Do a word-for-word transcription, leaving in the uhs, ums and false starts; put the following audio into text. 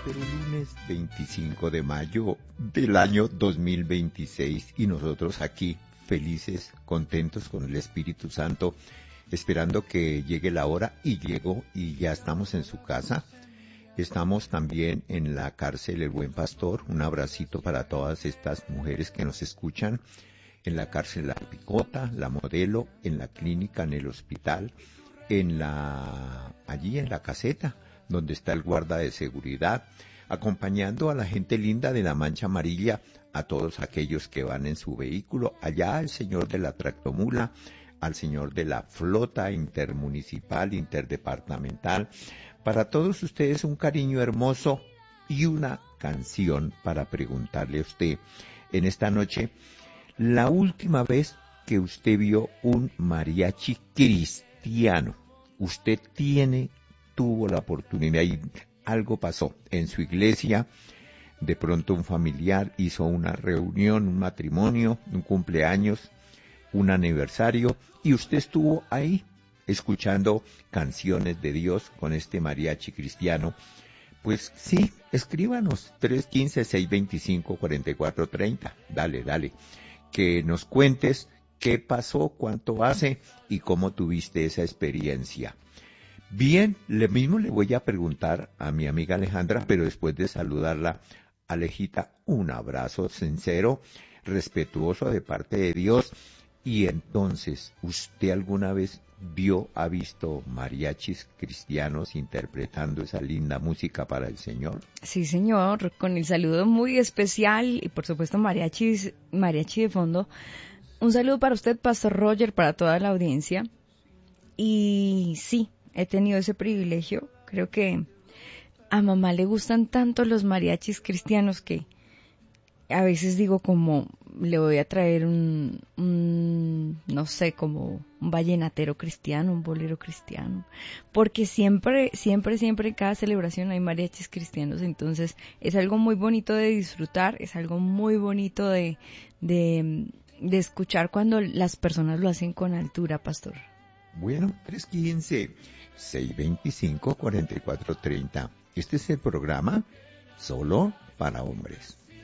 próspero lunes veinticinco de mayo del año dos mil veintiséis y nosotros aquí felices, contentos con el Espíritu Santo, esperando que llegue la hora y llegó y ya estamos en su casa. Estamos también en la cárcel El Buen Pastor, un abracito para todas estas mujeres que nos escuchan, en la cárcel La Picota, La Modelo, en la clínica, en el hospital, en la allí en la caseta, donde está el guarda de seguridad, acompañando a la gente linda de la Mancha Amarilla, a todos aquellos que van en su vehículo, allá al señor de la tractomula, al señor de la flota intermunicipal, interdepartamental. Para todos ustedes un cariño hermoso y una canción para preguntarle a usted en esta noche, la última vez que usted vio un mariachi cristiano. Usted tiene, tuvo la oportunidad y algo pasó en su iglesia. De pronto un familiar hizo una reunión, un matrimonio, un cumpleaños, un aniversario, y usted estuvo ahí escuchando canciones de Dios con este mariachi cristiano. Pues sí, escríbanos, tres uno cinco, seis dos cinco, cuatro cuatro tres cero. Dale, dale, que nos cuentes qué pasó, cuánto hace y cómo tuviste esa experiencia. Bien, lo mismo le voy a preguntar a mi amiga Alejandra, pero después de saludarla, Alejita, un abrazo sincero, respetuoso de parte de Dios. Y entonces, ¿usted alguna vez vio, ha visto mariachis cristianos interpretando esa linda música para el Señor? Sí, señor, con el saludo muy especial y por supuesto mariachis, mariachi de fondo. Un saludo para usted, Pastor Roger, para toda la audiencia. Y sí, he tenido ese privilegio. Creo que a mamá le gustan tanto los mariachis cristianos que a veces digo como le voy a traer un, un, no sé, como un vallenatero cristiano, un bolero cristiano, porque siempre, siempre, siempre en cada celebración hay mariachis cristianos, entonces es algo muy bonito de disfrutar, es algo muy bonito de, de, de escuchar cuando las personas lo hacen con altura, Pastor. Bueno, tres uno cinco, seis dos cinco, cuatro cuatro tres cero. Este es el programa Solo para Hombres.